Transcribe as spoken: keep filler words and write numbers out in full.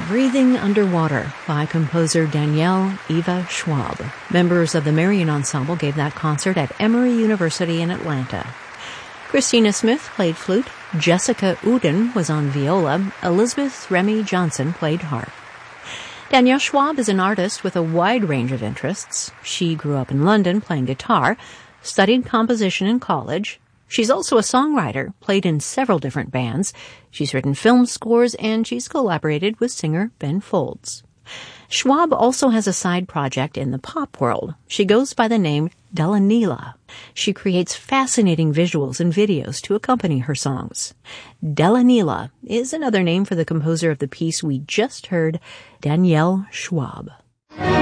Breathing Underwater by composer Danielle Eva Schwab. Members of the Marian Ensemble gave that concert at Emory University in Atlanta. Christina Smith played flute, Jessica Uden was on viola, Elizabeth Remy Johnson played harp. Danielle Schwab is an artist with a wide range of interests. She grew up in London playing guitar, studied composition in college. She's also a songwriter, played in several different bands. She's written film scores, and she's collaborated with singer Ben Folds. Schwab also has a side project in the pop world. She goes by the name Delanila. She creates fascinating visuals and videos to accompany her songs. Delanila is another name for the composer of the piece we just heard, Danielle Schwab.